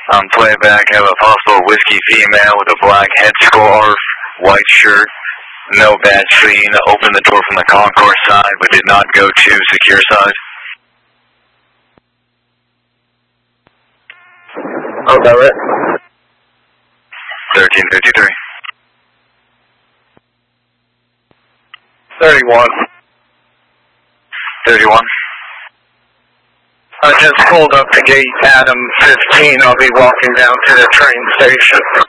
Playback, have a possible whiskey female with a black headscarf, white shirt, no badge seen, opened the door from the concourse side but did not go to secure side. Okay, right. 1353. 31. 31. I just pulled up to gate Adam 15. I'll be walking down to the train station.